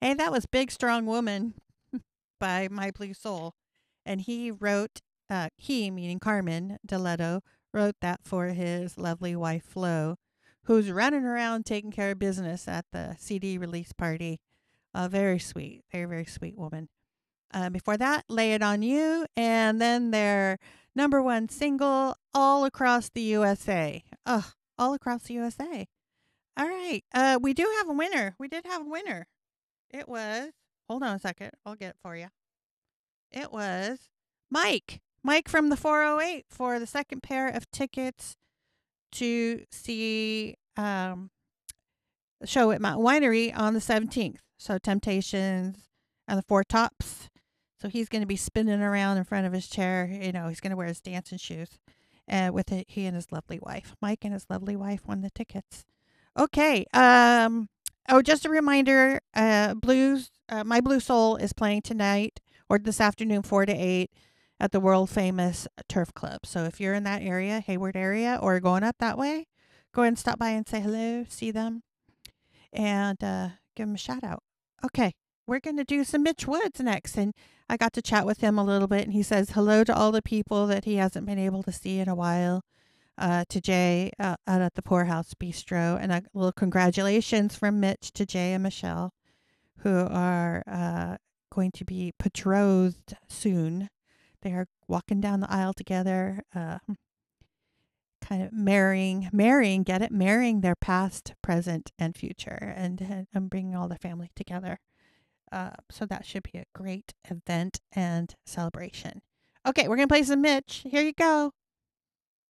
Hey, that was Big Strong Woman by My Blue Soul. And he wrote, he, meaning Carmen Deletto, wrote that for his lovely wife, Flo, who's running around taking care of business at the CD release party. Very sweet, very, very sweet woman. Before that, Lay It On You, and then their number one single, All Across the USA. Ugh, all across the USA. All right. We do have a winner. We did have a winner. It was, hold on a second. I'll get it for you. It was Mike. Mike from the 408 for the second pair of tickets to see the show at Mountain Winery on the 17th. So Temptations and the Four Tops. So he's going to be spinning around in front of his chair. You know, he's going to wear his dancing shoes. With it, he and his lovely wife. Mike and his lovely wife won the tickets. Okay. Oh, just a reminder. My Blue Soul is playing tonight or this afternoon, 4 to 8, at the world famous Turf Club. So if you're in that area, Hayward area, or going up that way, go ahead and stop by and say hello, see them, and give them a shout out. Okay. We're going to do some Mitch Woods next. And I got to chat with him a little bit, and he says hello to all the people that he hasn't been able to see in a while. To Jay out at the Poorhouse Bistro, and a little congratulations from Mitch to Jay and Michelle, who are going to be betrothed soon. They are walking down the aisle together, kind of marrying, get it? Marrying their past, present, and future, and bringing all the family together. So that should be a great event and celebration. Okay, we're going to play some Mitch. Here you go.